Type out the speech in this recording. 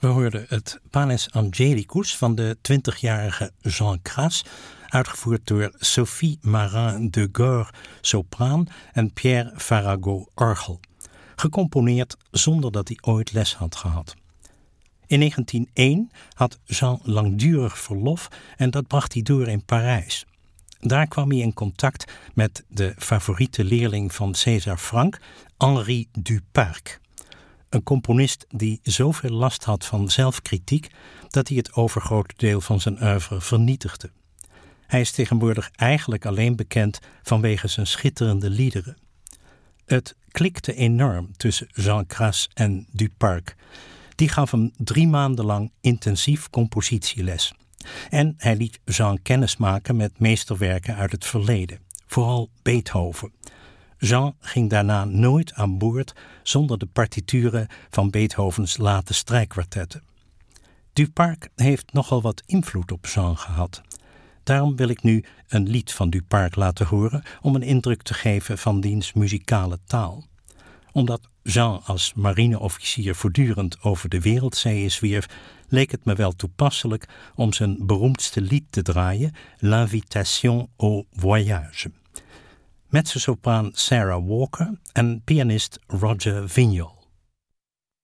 We hoorden het Panis Angelicus van de 20-jarige Jean Cras, uitgevoerd door Sophie Marin de Gore, sopraan, en Pierre Farago, orgel. Gecomponeerd zonder dat hij ooit les had gehad. In 1901 had Jean langdurig verlof en dat bracht hij door in Parijs. Daar kwam hij in contact met de favoriete leerling van César Franck, Henri Duparc. Een componist die zoveel last had van zelfkritiek dat hij het overgrote deel van zijn oeuvre vernietigde. Hij is tegenwoordig eigenlijk alleen bekend vanwege zijn schitterende liederen. Het klikte enorm tussen Jean Cras en Duparc. Die gaf hem 3 maanden lang intensief compositieles. En hij liet Jean kennismaken met meesterwerken uit het verleden, vooral Beethoven. Jean ging daarna nooit aan boord zonder de partituren van Beethovens late strijkkwartetten. Duparc heeft nogal wat invloed op Jean gehad. Daarom wil ik nu een lied van Duparc laten horen om een indruk te geven van diens muzikale taal. Omdat Jean als marineofficier voortdurend over de wereldzeeën zwierf, leek het me wel toepasselijk om zijn beroemdste lied te draaien, L'Invitation au Voyage. Mezzosopraan Sarah Walker en pianist Roger Vignal.